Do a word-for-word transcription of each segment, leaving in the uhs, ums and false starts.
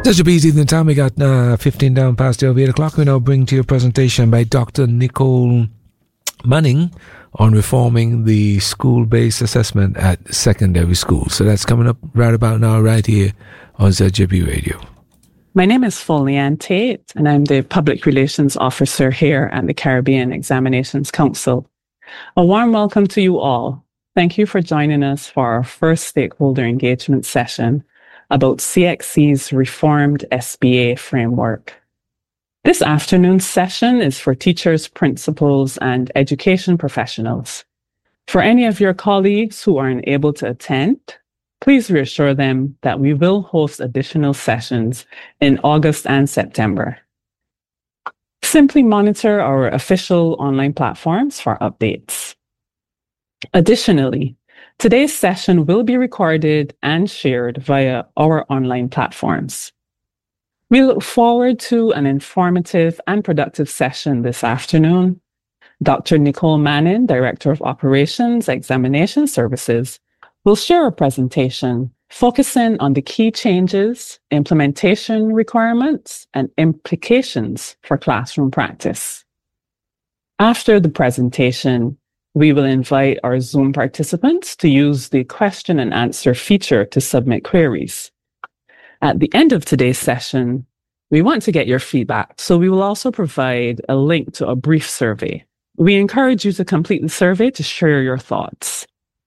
Such a busy the time. We got uh, fifteen down past the eight o'clock. We now bring to you a presentation by Doctor Nicole Manning on reforming the school-based assessment at secondary schools. So that's coming up right about now, right here on Z J B Radio. My name is Folianne Tate, and I'm the Public Relations Officer here at the Caribbean Examinations Council. A warm welcome to you all. Thank you for joining us for our first stakeholder engagement session about C X C's reformed S B A framework. This afternoon's session is for teachers, principals, and education professionals. For any of your colleagues who are unable to attend, please reassure them that we will host additional sessions in August and September. Simply monitor our official online platforms for updates. Additionally, today's session will be recorded and shared via our online platforms. We look forward to an informative and productive session this afternoon. Doctor Nicole Manning, Director of Operations, Examination Services, will share a presentation focusing on the key changes, implementation requirements, and implications for classroom practice. After the presentation, we will invite our Zoom participants to use the question and answer feature to submit queries. At the end of today's session, we want to get your feedback, so we will also provide a link to a brief survey. We encourage you to complete the survey to share your thoughts.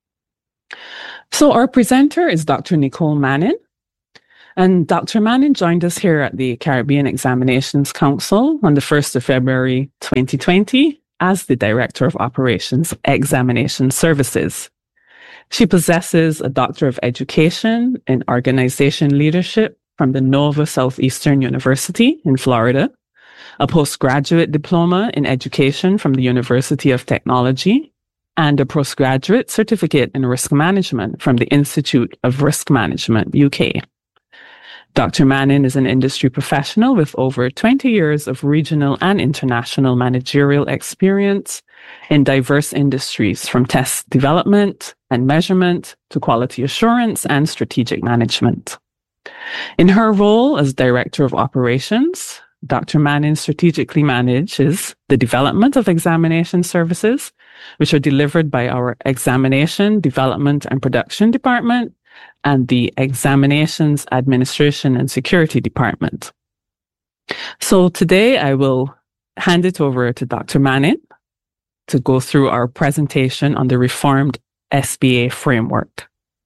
So our presenter is Doctor Nicole Manning, and Doctor Manning joined us here at the Caribbean Examinations Council on the first of February twenty twenty as the Director of Operations Examination Services. She possesses a Doctor of Education in Organization Leadership from the Nova Southeastern University in Florida, a postgraduate diploma in education from the University of Technology, and a postgraduate certificate in risk management from the Institute of Risk Management, U K. Doctor Manning is an industry professional with over twenty years of regional and international managerial experience in diverse industries, from test development and measurement to quality assurance and strategic management. In her role as Director of Operations, Doctor Manning strategically manages the development of examination services, which are delivered by our Examination, Development and Production Department and the Examinations Administration and Security Department. So today I will hand it over to Doctor Manning to go through our presentation on the reformed S B A framework.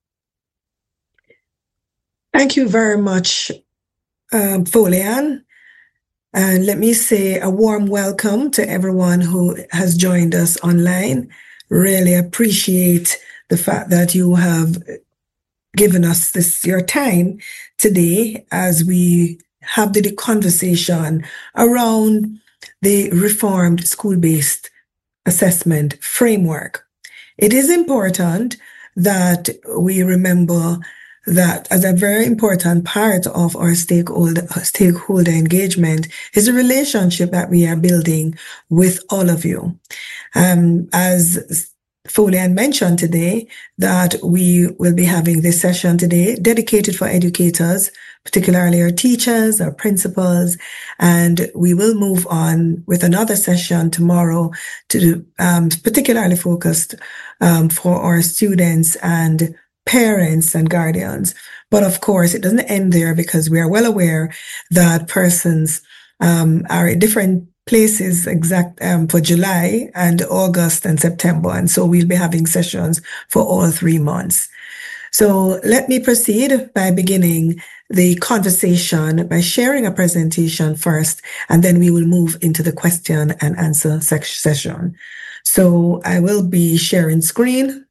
Thank you very much, um, Folianne. And let me say a warm welcome to everyone who has joined us online. Really appreciate the fact that you have given us this your time today as we have the conversation around the reformed school-based assessment framework. It is important that we remember that as a very important part of our stakeholder, stakeholder engagement is the relationship that we are building with all of you. Um, as Folianne mentioned today, that we will be having this session today dedicated for educators, particularly our teachers, our principals, and we will move on with another session tomorrow to um, particularly focused um, for our students and parents and guardians. But of course, it doesn't end there, because we are well aware that persons um, are at different places exact um, for July and August and September. And so we'll be having sessions for all three months. So let me proceed by beginning the conversation by sharing a presentation first, and then we will move into the question and answer session. So I will be sharing screen.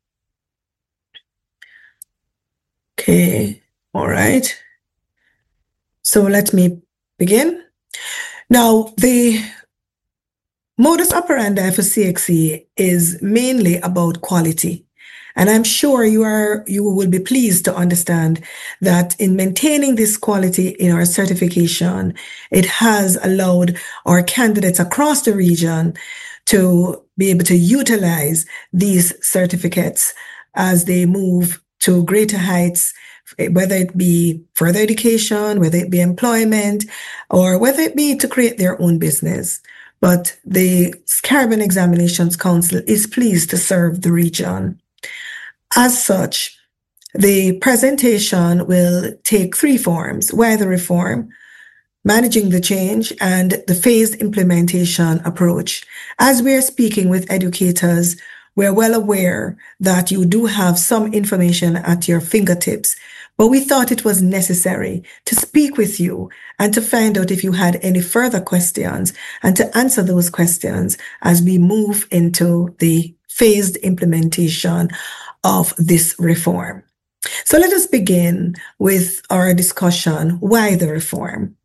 Okay, all right. So let me begin. Now, the modus operandi for C X C is mainly about quality. And I'm sure you are you will be pleased to understand that in maintaining this quality in our certification, it has allowed our candidates across the region to be able to utilize these certificates as they move to greater heights whether it be further education, whether it be employment, or whether it be to create their own business. But the Caribbean Examinations Council is pleased to serve the region. As such, the presentation will take three forms: why the reform, managing the change, and the phased implementation approach. As we are speaking with educators, we're well aware that you do have some information at your fingertips, but we thought it was necessary to speak with you and to find out if you had any further questions and to answer those questions as we move into the phased implementation of this reform. So let us begin with our discussion, why the reform?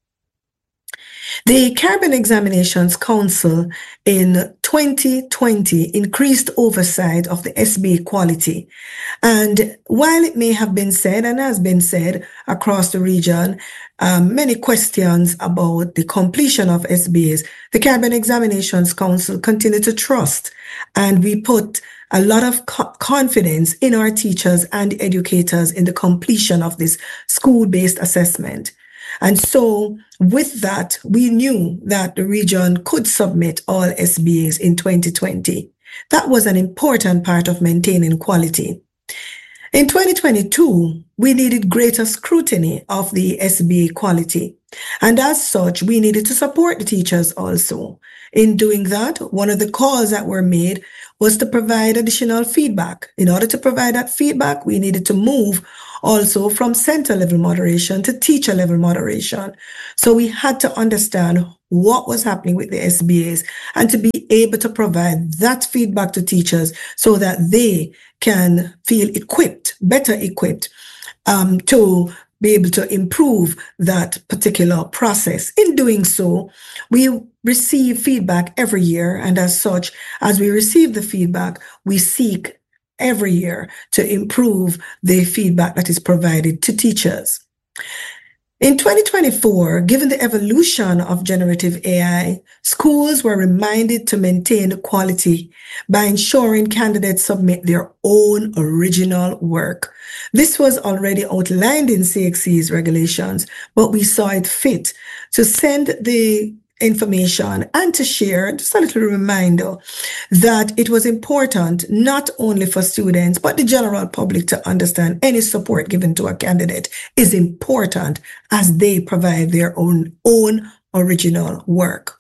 The Caribbean Examinations Council in twenty twenty increased oversight of the S B A quality. And while it may have been said and has been said across the region, um, many questions about the completion of S B As, the Caribbean Examinations Council continue to trust, and we put a lot of co- confidence in our teachers and educators in the completion of this school-based assessment. And so with that, we knew that the region could submit all S B As in twenty twenty. That was an important part of maintaining quality. In twenty twenty-two, we needed greater scrutiny of the S B A quality. And as such, we needed to support the teachers also. In doing that, one of the calls that were made was to provide additional feedback. In order to provide that feedback, we needed to move also from center level moderation to teacher level moderation. So we had to understand what was happening with the S B As and to be able to provide that feedback to teachers so that they can feel equipped, better equipped, um, to be able to improve that particular process. In doing so, we receive feedback every year. And as such, as we receive the feedback, we seek every year to improve the feedback that is provided to teachers. In twenty twenty-four, given the evolution of generative A I, schools were reminded to maintain quality by ensuring candidates submit their own original work. This was already outlined in C X C's regulations, but we saw it fit to send the information and to share just a little reminder that it was important not only for students but the general public to understand any support given to a candidate is important as they provide their own own original work.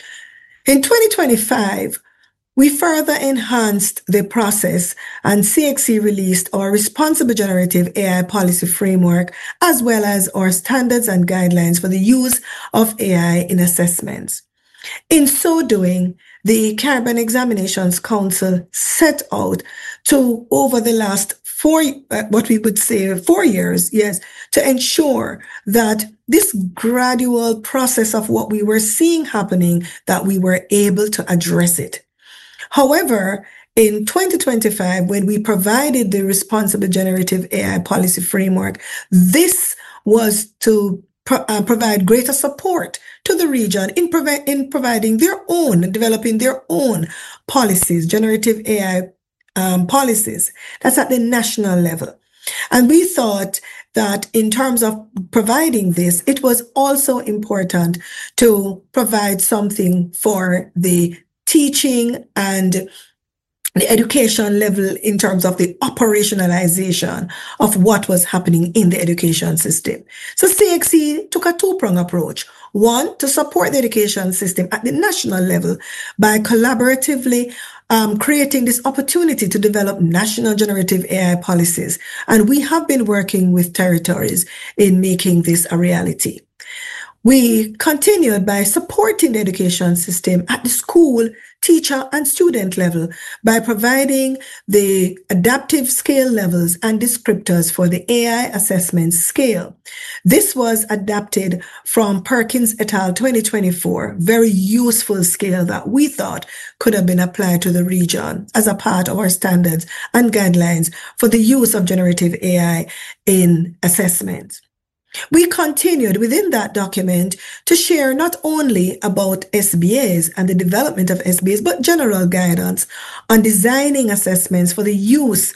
In twenty twenty-five, we further enhanced the process, and C X C released our Responsible Generative A I Policy Framework, as well as our standards and guidelines for the use of A I in assessments. In so doing, the Caribbean Examinations Council set out to, over the last four, uh, what we would say four years, yes, to ensure that this gradual process of what we were seeing happening, that we were able to address it. However, in twenty twenty-five, when we provided the Responsible Generative A I Policy Framework, this was to pro- uh, provide greater support to the region in, provi- in providing their own, developing their own policies, generative A I um, policies. That's at the national level. And we thought that in terms of providing this, it was also important to provide something for the teaching and the education level in terms of the operationalization of what was happening in the education system. So C X C took a two-pronged approach. One, to support the education system at the national level by collaboratively um, creating this opportunity to develop national generative A I policies. And we have been working with territories in making this a reality. We continued by supporting the education system at the school, teacher, and student level by providing the adaptive scale levels and descriptors for the A I assessment scale. This was adapted from Perkins et al. twenty twenty-four, very useful scale that we thought could have been applied to the region as a part of our standards and guidelines for the use of generative A I in assessment. We continued within that document to share not only about S B As and the development of S B As, but general guidance on designing assessments for the use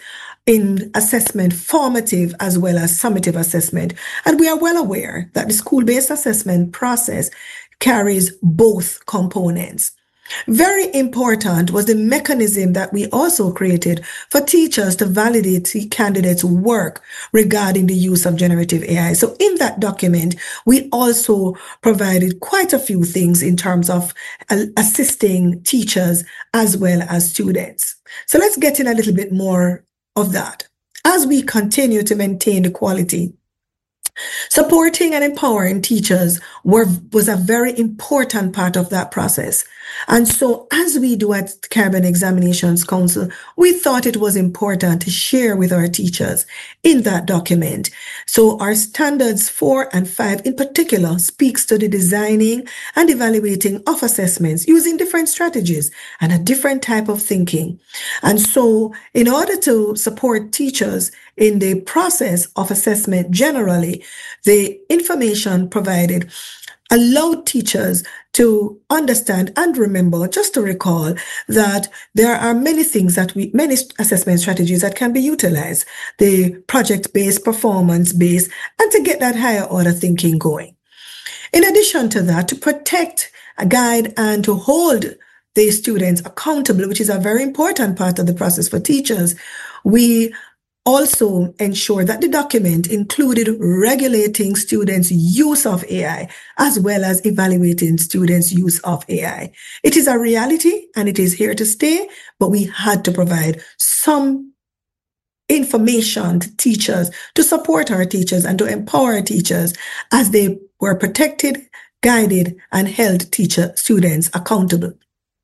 in assessment, formative as well as summative assessment. And we are well aware that the school-based assessment process carries both components. Very important was the mechanism that we also created for teachers to validate the candidates' work regarding the use of generative A I. So in that document, we also provided quite a few things in terms of assisting teachers as well as students. So let's get in a little bit more of that. As we continue to maintain the quality, supporting and empowering teachers were, was a very important part of that process. And so as we do at Caribbean Examinations Council, we thought it was important to share with our teachers in that document. So our standards four and five in particular speaks to the designing and evaluating of assessments using different strategies and a different type of thinking. And so in order to support teachers in the process of assessment generally, the information provided allowed teachers to understand and remember, just to recall, that there are many things that we, many assessment strategies that can be utilized, the project-based, performance-based, and to get that higher order thinking going. In addition to that, to protect, guide, and to hold the students accountable, which is a very important part of the process for teachers, we also ensure that the document included regulating students' use of A I as well as evaluating students' use of A I. It is a reality and it is here to stay, but we had to provide some information to teachers to support our teachers and to empower our teachers as they were protected, guided, and held teacher students accountable.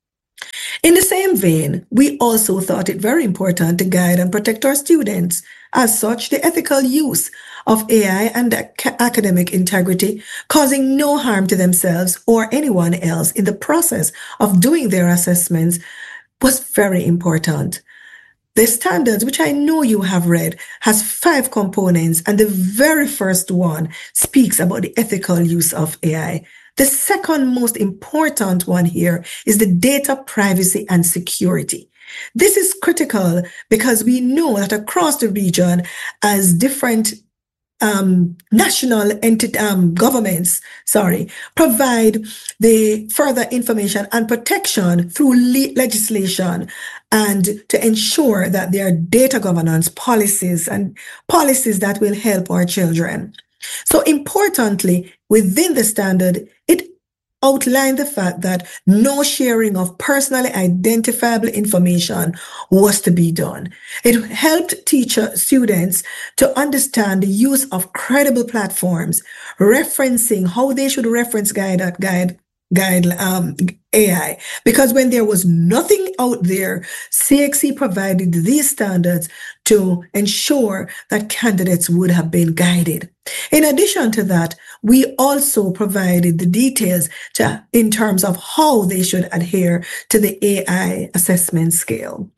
In the same vein, we also thought it very important to guide and protect our students. As such, the ethical use of A I and academic integrity, causing no harm to themselves or anyone else in the process of doing their assessments, was very important. The standards, which I know you have read, has five components, and the very first one speaks about the ethical use of A I. The second most important one here is the data privacy and security. This is critical because we know that across the region, as different um, national entity, um, governments, sorry, provide the further information and protection through le- legislation and to ensure that there are data governance policies and policies that will help our children. So importantly, within the standard, it outlined the fact that no sharing of personally identifiable information was to be done. It helped teacher students to understand the use of credible platforms, referencing how they should reference guide guide guide um, A I, because when there was nothing out there, C X C provided these standards to ensure that candidates would have been guided. In addition to that, we also provided the details to, in terms of how they should adhere to the A I assessment scale.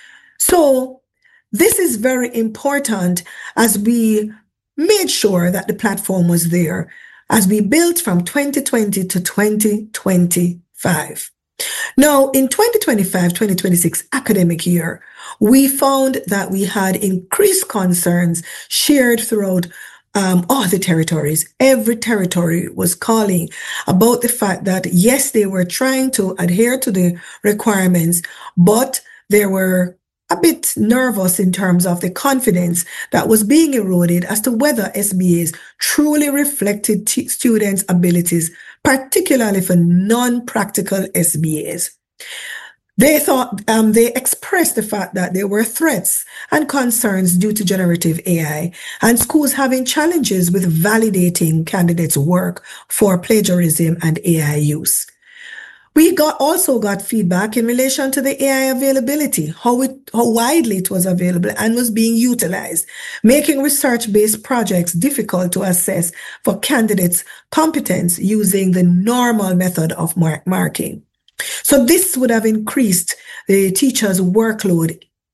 So this is very important as we made sure that the platform was there as we built from twenty twenty to twenty twenty-five. Now, in twenty twenty-five twenty twenty-six academic year, we found that we had increased concerns shared throughout um, all the territories. Every territory was calling about the fact that, yes, they were trying to adhere to the requirements, but there were a bit nervous in terms of the confidence that was being eroded as to whether S B As truly reflected t- students' abilities, particularly for non-practical S B As. They thought, um, they expressed the fact that there were threats and concerns due to generative A I and schools having challenges with validating candidates' work for plagiarism and A I use. We got also got feedback in relation to the A I availability, how it, how widely it was available and was being utilized, making research-based projects difficult to assess for candidates' competence using the normal method of mark- marking. So this would have increased the teacher's workload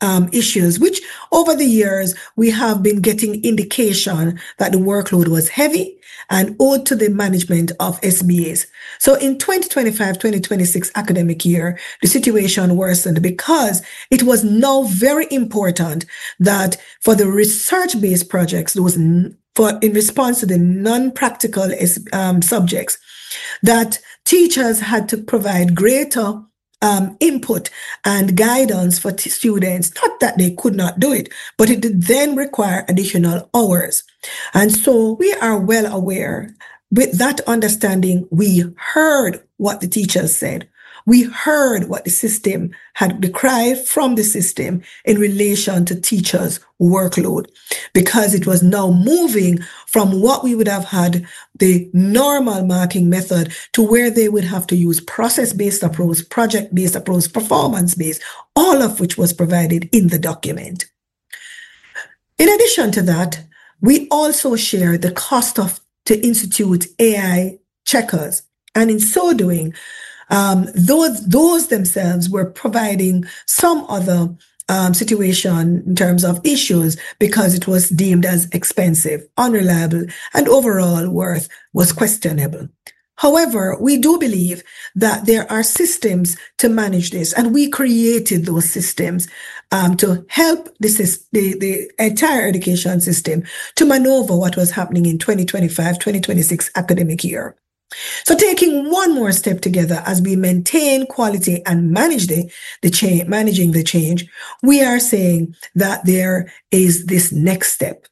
um, issues, which over the years, we have been getting indication that the workload was heavy and owed to the management of S B As. So in twenty twenty-five twenty twenty-six academic year, the situation worsened because it was now very important that for the research-based projects, those for in response to the non-practical um, subjects, that teachers had to provide greater um, input and guidance for t- students. Not that they could not do it, but it did then require additional hours. And so we are well aware. With that understanding, we heard what the teachers said. We heard what the system had, the cry from the system in relation to teachers' workload, because it was now moving from what we would have had the normal marking method to where they would have to use process-based approach, project-based approach, performance-based, all of which was provided in the document. In addition to that, we also shared the cost of to institute A I checkers. And in so doing, Um, those, those themselves were providing some other um, situation in terms of issues because it was deemed as expensive, unreliable, and overall worth was questionable. However, we do believe that there are systems to manage this, and we created those systems um, to help the, the, the entire education system to maneuver what was happening in twenty twenty-five twenty twenty-six academic year. So taking one more step together as we maintain quality and manage the, the change, managing the change, we are saying that there is this next step.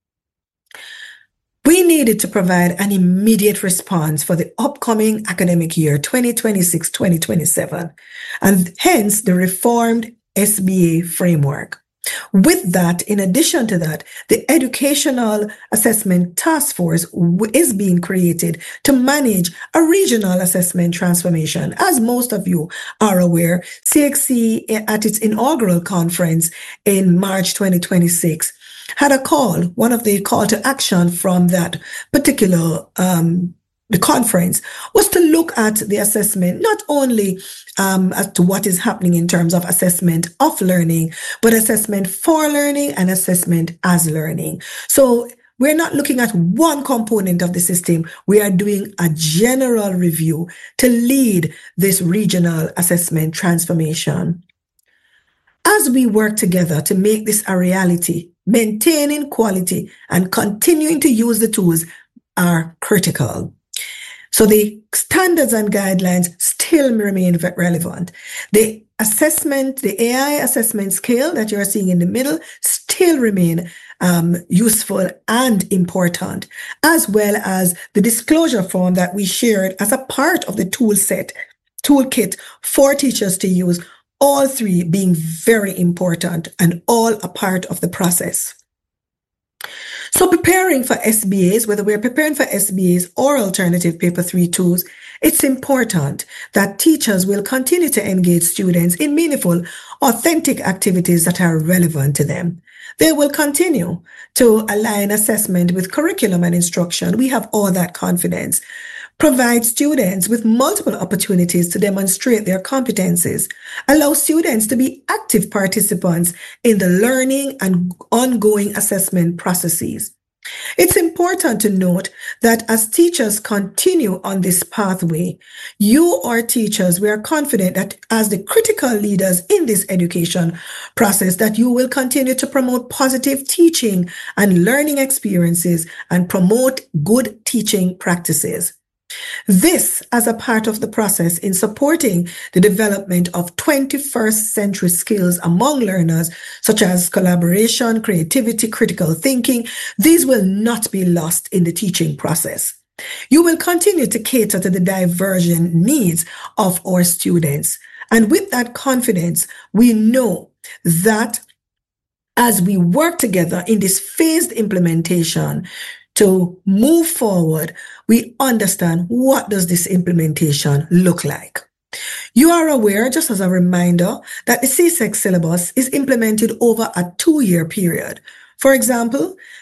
We needed to provide an immediate response for the upcoming academic year, twenty twenty-six twenty twenty-seven, and hence the reformed S B A framework. With that, in addition to that, the Educational Assessment Task Force is being created to manage a regional assessment transformation. As most of you are aware, C X C at its inaugural conference in March twenty twenty-six had a call, one of the call to action from that particular um the conference was to look at the assessment, not only um, as to what is happening in terms of assessment of learning, but assessment for learning and assessment as learning. So we're not looking at one component of the system. We are doing a general review to lead this regional assessment transformation. As we work together to make this a reality, maintaining quality and continuing to use the tools are critical. So the standards and guidelines still remain relevant. The assessment, the A I assessment scale that you're seeing in the middle still remain um, useful and important, as well as the disclosure form that we shared as a part of the tool set, toolkit for teachers to use, all three being very important and all a part of the process. So preparing for S B As, whether we're preparing for S B As or alternative paper three tools, it's important that teachers will continue to engage students in meaningful, authentic activities that are relevant to them. They will continue to align assessment with curriculum and instruction. We have all that confidence. Provide students with multiple opportunities to demonstrate their competencies. Allow students to be active participants in the learning and ongoing assessment processes. It's important to note that as teachers continue on this pathway, you are teachers, we are confident that as the critical leaders in this education process, that you will continue to promote positive teaching and learning experiences and promote good teaching practices. This as a part of the process in supporting the development of twenty-first century skills among learners, such as collaboration, creativity, critical thinking. These will not be lost in the teaching process. You will continue to cater to the divergent needs of our students. And with that confidence, we know that as we work together in this phased implementation, to move forward, we understand what does this implementation look like. You are aware, just as a reminder, that the C S E C syllabus is implemented over a two-year period. For example,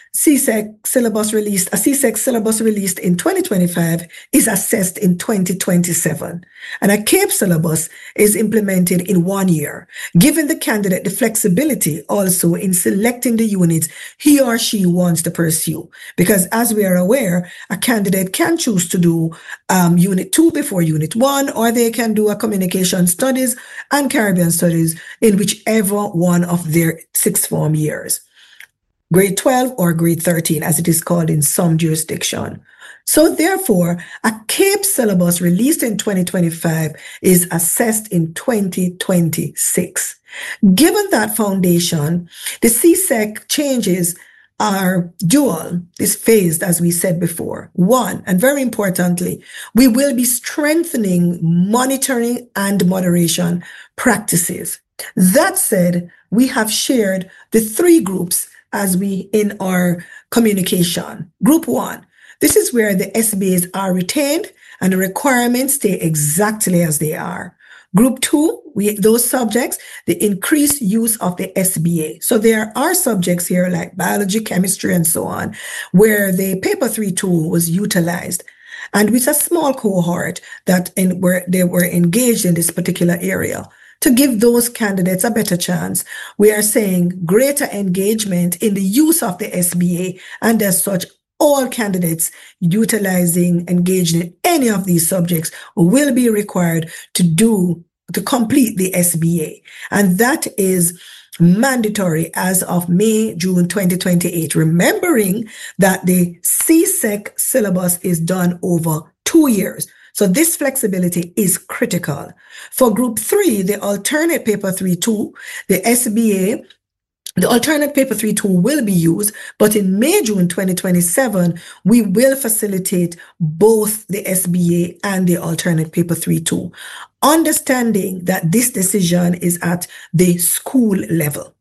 C S E C syllabus released, a C S E C syllabus released in twenty twenty-five is assessed in twenty twenty-seven. And a CAPE syllabus is implemented in one year, giving the candidate the flexibility also in selecting the units he or she wants to pursue. Because as we are aware, a candidate can choose to do um, unit two before unit one, or they can do a communication studies and Caribbean studies in whichever one of their sixth form years. Grade twelve or grade thirteen, as it is called in some jurisdiction. So therefore, a CAPE syllabus released in twenty twenty-five is assessed in twenty twenty-six. Given that foundation, the C S E C changes are dual, is phased, as we said before. One, and very importantly, we will be strengthening monitoring and moderation practices. That said, we have shared the three groups as we in our communication. Group one, this is where the S B As are retained and the requirements stay exactly as they are. Group two, we those subjects, the increased use of the S B A. So there are subjects here like biology, chemistry, and so on, where the paper three tool was utilized. And with a small cohort that in, where they were engaged in this particular area. To give those candidates a better chance, we are saying greater engagement in the use of the S B A, and as such, all candidates utilizing, engaged in any of these subjects will be required to do, to complete the S B A. And that is mandatory as of May, June twenty twenty-eight, remembering that the C S E C syllabus is done over two years. So this flexibility is critical. For group three, the alternate paper three two, the S B A, the alternate paper three two will be used, but in May, June twenty twenty-seven, we will facilitate both the S B A and the alternate paper three two, understanding that this decision is at the school level.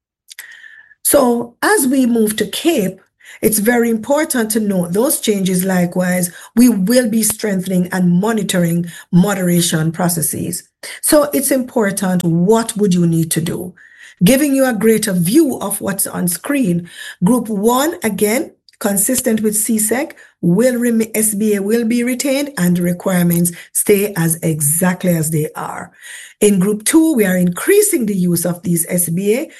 So as we move to CAPE, it's very important to note those changes. Likewise, we will be strengthening and monitoring moderation processes. So it's important, what would you need to do? Giving you a greater view of what's on screen. Group one, again, consistent with C S E C, will rem- S B A will be retained and the requirements stay as exactly as they are. In group two, we are increasing the use of these S B A,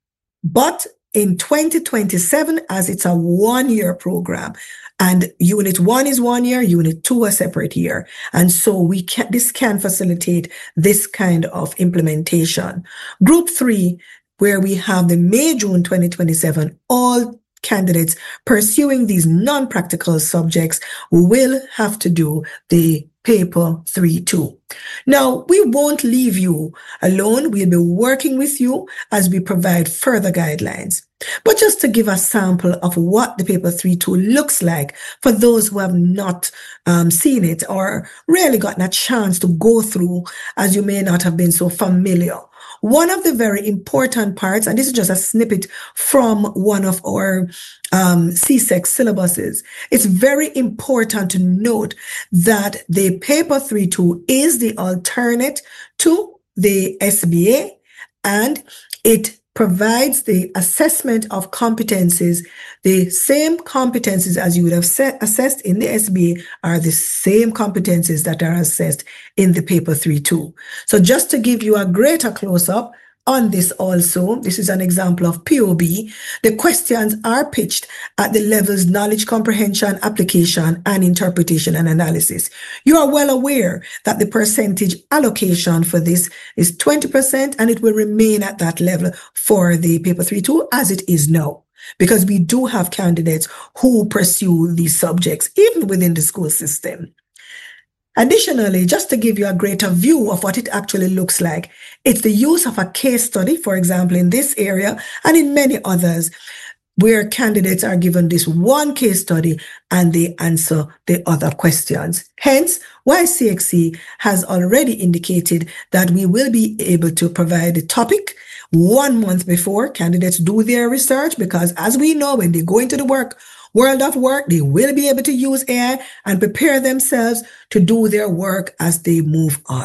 but in twenty twenty-seven, as it's a one-year program, and unit one is one year, unit two a separate year. And so we can, this can facilitate this kind of implementation. Group three, where we have the May, June twenty twenty-seven, all candidates pursuing these non-practical subjects will have to do the paper three two. Now, we won't leave you alone. We'll be working with you as we provide further guidelines. But just to give a sample of what the paper three two looks like for those who have not um, seen it or really gotten a chance to go through, as you may not have been so familiar. One of the very important parts, and this is just a snippet from one of our um, C S E C syllabuses, it's very important to note that the paper three two is the alternate to the S B A, and it provides the assessment of competencies. The same competencies as you would have set, assessed in the S B A are the same competencies that are assessed in the paper three two. So just to give you a greater close-up on this also, this is an example of P O B. The questions are pitched at the levels knowledge comprehension, application, and interpretation and analysis. You are well aware that the percentage allocation for this is twenty percent, and it will remain at that level for the paper three two as it is now, because we do have candidates who pursue these subjects even within the school system. Additionally, just to give you a greater view of what it actually looks like, it's the use of a case study, for example, in this area and in many others, where candidates are given this one case study and they answer the other questions. Hence, Y C X C has already indicated that we will be able to provide the topic one month before candidates do their research, because as we know, when they go into the work world of work, they will be able to use A I and prepare themselves to do their work as they move on.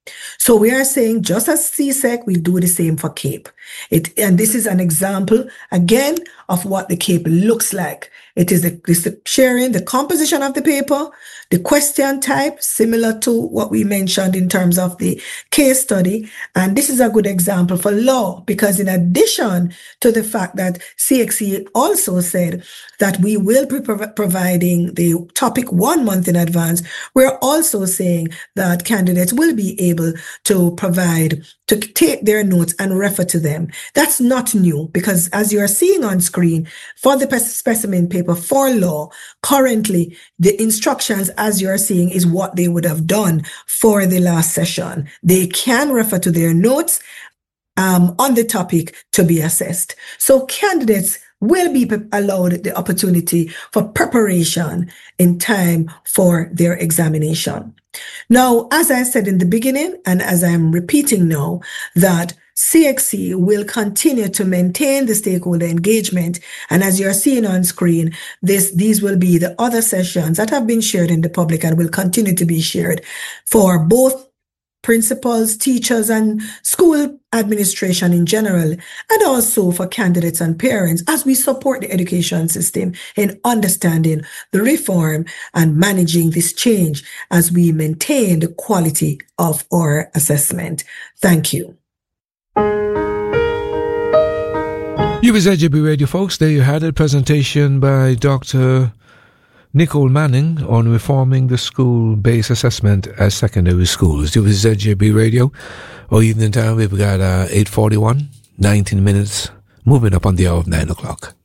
So we are saying, just as C S E C, we do the same for CAPE. It, and this is an example, again, of what the CAPE looks like. It is the, it's the sharing the composition of the paper, the question type, similar to what we mentioned in terms of the case study. And this is a good example for law, because in addition to the fact that C X C also said that we will be prov- providing the topic one month in advance, we're also saying that candidates will be able to provide, to take their notes and refer to them. That's not new, because as you are seeing on screen, for the specimen paper for law, currently the instructions, as you are seeing, is what they would have done for the last session. They can refer to their notes um, on the topic to be assessed. So candidates will be allowed the opportunity for preparation in time for their examination. Now, as I said in the beginning, and as I'm repeating now, that C X C will continue to maintain the stakeholder engagement. And as you're seeing on screen, this, these will be the other sessions that have been shared in the public and will continue to be shared for both principals, teachers, and school administration in general, and also for candidates and parents, as we support the education system in understanding the reform and managing this change as we maintain the quality of our assessment. Thank you. You was Z J B Radio, folks. There you had a presentation by Doctor Nicole Manning on reforming the school-based assessment at secondary schools. You was Z J B Radio. Or evening time, we've got uh, eight forty-one, nineteen minutes, moving up on the hour of nine o'clock.